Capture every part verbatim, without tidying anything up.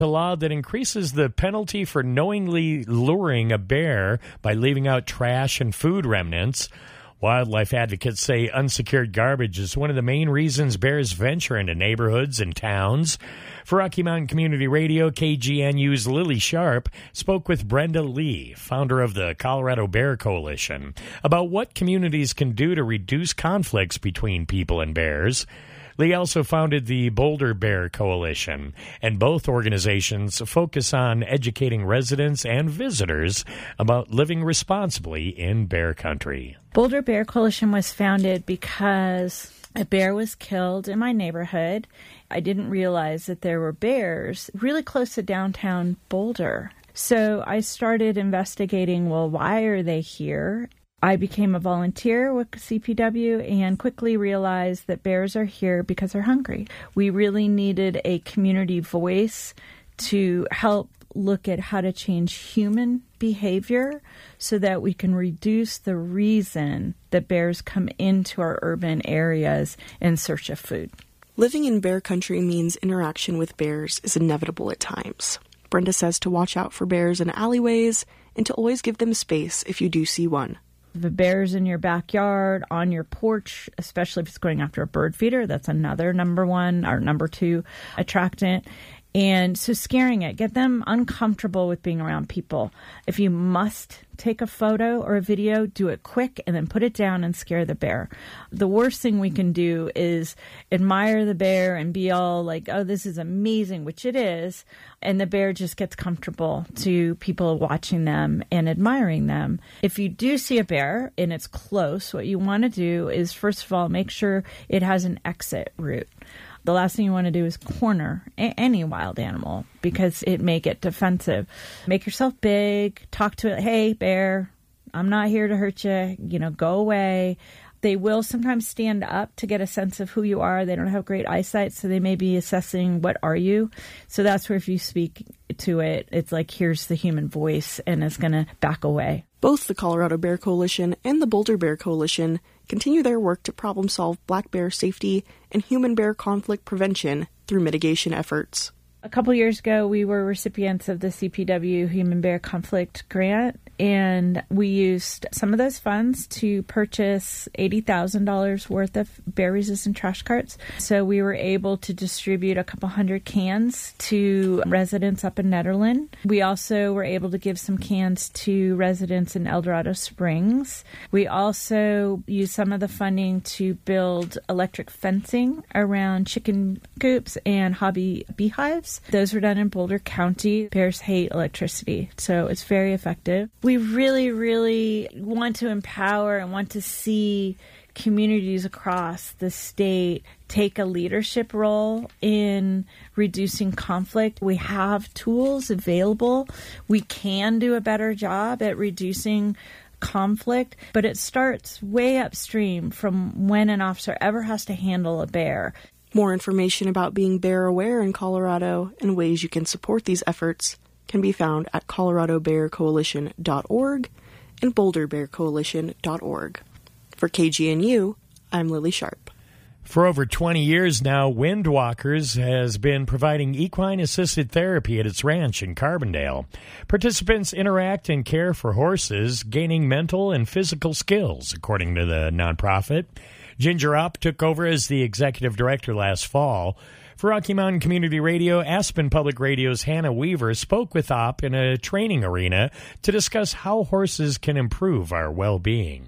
A law that increases the penalty for knowingly luring a bear by leaving out trash and food remnants. Wildlife advocates say unsecured garbage is one of the main reasons bears venture into neighborhoods and towns. For Rocky Mountain Community Radio, K G N U's Lily Sharp spoke with Brenda Lee, founder of the Colorado Bear Coalition, about what communities can do to reduce conflicts between people and bears. Lee also founded the Boulder Bear Coalition, and both organizations focus on educating residents and visitors about living responsibly in bear country. Boulder Bear Coalition was founded because a bear was killed in my neighborhood. I didn't realize that there were bears really close to downtown Boulder. So I started investigating, well, why are they here? I became a volunteer with C P W and quickly realized that bears are here because they're hungry. We really needed a community voice to help look at how to change human behavior so that we can reduce the reason that bears come into our urban areas in search of food. Living in bear country means interaction with bears is inevitable at times. Brenda says to watch out for bears in alleyways and to always give them space if you do see one. The bear's in your backyard, on your porch, especially if it's going after a bird feeder, that's another number one or number two attractant. And so scaring it, get them uncomfortable with being around people. If you must take a photo or a video, do it quick and then put it down and scare the bear. The worst thing we can do is admire the bear and be all like, oh, this is amazing, which it is. And the bear just gets comfortable to people watching them and admiring them. If you do see a bear and it's close, what you want to do is, first of all, make sure it has an exit route. The last thing you want to do is corner a- any wild animal because it may get defensive. Make yourself big. Talk to it. Hey, bear, I'm not here to hurt you. You know, go away. They will sometimes stand up to get a sense of who you are. They don't have great eyesight, so they may be assessing what are you. So that's where if you speak to it, it's like, here's the human voice, and it's going to back away. Both the Colorado Bear Coalition and the Boulder Bear Coalition continue their work to problem-solve black bear safety and human-bear conflict prevention through mitigation efforts. A couple years ago, we were recipients of the C P W Human Bear Conflict Grant, and we used some of those funds to purchase eighty thousand dollars worth of bear-resistant trash carts. So we were able to distribute a couple hundred cans to residents up in Nederland. We also were able to give some cans to residents in El Dorado Springs. We also used some of the funding to build electric fencing around chicken coops and hobby beehives. Those were done in Boulder County. Bears hate electricity, so it's very effective. We really, really want to empower and want to see communities across the state take a leadership role in reducing conflict. We have tools available. We can do a better job at reducing conflict, but it starts way upstream from when an officer ever has to handle a bear. More information about being bear aware in Colorado and ways you can support these efforts can be found at colorado bear coalition dot org and boulder bear coalition dot org. For K G N U, I'm Lily Sharp. For over twenty years now, Windwalkers has been providing equine-assisted therapy at its ranch in Carbondale. Participants interact and care for horses, gaining mental and physical skills, according to the nonprofit. Ginger Opp took over as the executive director last fall. For Rocky Mountain Community Radio, Aspen Public Radio's Hannah Weaver spoke with Opp in a training arena to discuss how horses can improve our well-being.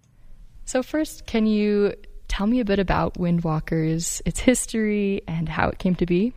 So first, can you tell me a bit about Windwalkers, its history, and how it came to be?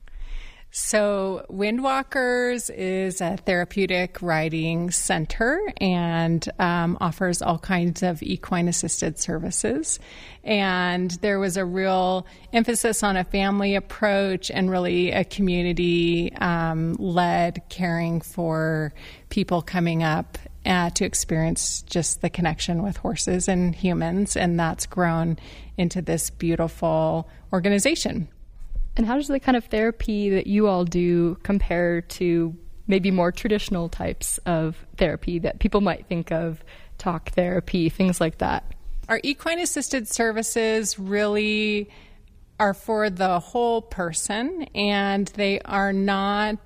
So Windwalkers is a therapeutic riding center and um, offers all kinds of equine-assisted services. And there was a real emphasis on a family approach and really a community-led um, caring for people coming up uh, to experience just the connection with horses and humans. And that's grown into this beautiful organization. And how does the kind of therapy that you all do compare to maybe more traditional types of therapy that people might think of, talk therapy, things like that? Our equine-assisted services really are for the whole person, and they are not